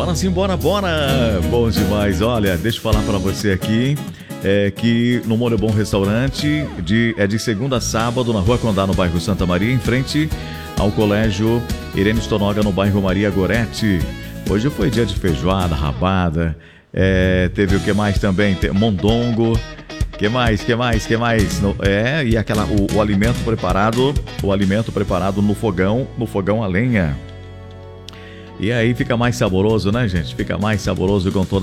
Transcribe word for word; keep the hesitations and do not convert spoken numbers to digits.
Bora sim, bora, bora! Bom demais. Olha, deixa eu falar pra você aqui é, que no Molho Bom Restaurante de, é de segunda a sábado na Rua Condá, no bairro Santa Maria, em frente ao Colégio Irene Stonoga, no bairro Maria Gorete. Hoje foi dia de feijoada, rabada, é, teve o que mais também? Tem mondongo. Que mais, que mais, que mais? No, é, e aquela, o, o alimento preparado, o alimento preparado no fogão, no fogão a lenha. E aí fica mais saboroso, né, gente? Fica mais saboroso com toda